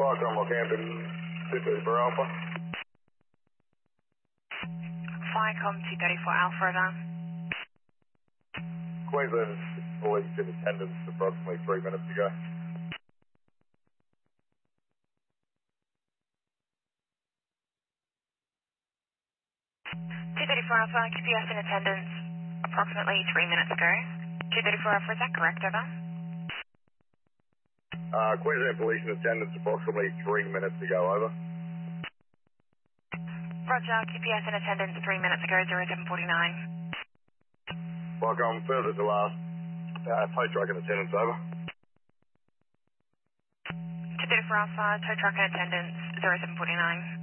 Welcome, Rockhampton, 234 Alpha. Flycom 234 Alpha, over. Queensland police in attendance approximately 3 minutes ago. 234 Alpha, QPS in attendance approximately 3 minutes ago. 234 Alpha, is that correct, over? Queensland police in attendance approximately 3 minutes ago, over. Roger, QPS in attendance 3 minutes ago, 0749. Welcome, further to last. Tow truck in attendance, over. 234 Alpha, tow truck in attendance 0749.